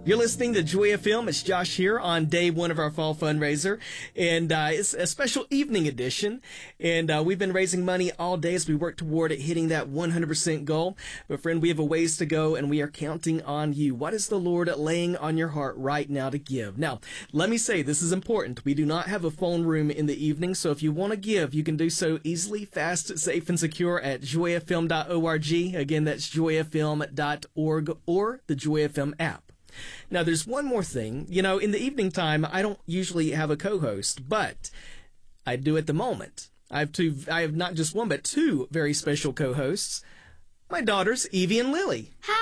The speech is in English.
You're listening to Joy FM. It's Josh here on day one of our fall fundraiser, and it's a special evening edition. And we've been raising money all day as we work toward it, hitting that 100% goal. But friend, we have a ways to go, and we are counting on you. What is the Lord laying on your heart right now to give? Now, let me say this is important. We do not have a phone room in the evening, so if you want to give, you can do so easily, fast, safe, and secure at joyfm.org. Again, that's joyfm.org or the Joy FM app. Now, there's one more thing. You know, in the evening time, I don't usually have a co-host, but I do at the moment. I have not just one, but two very special co-hosts. My daughters, Evie and Lily. Hi.